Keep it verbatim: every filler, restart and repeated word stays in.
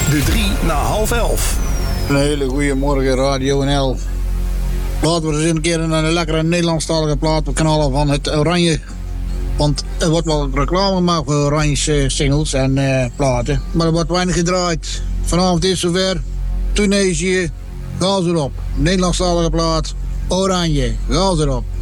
De drie na half elf. Een hele goede morgen, Radio N L. Laten we eens een keer een lekkere Nederlandstalige plaat op kanalen van het Oranje. Want er wordt wel reclame gemaakt voor Oranje singles en uh, platen. Maar er wordt weinig gedraaid. Vanavond is zover. Tunesië, ga erop. Nederlandstalige plaat, Oranje, ga erop.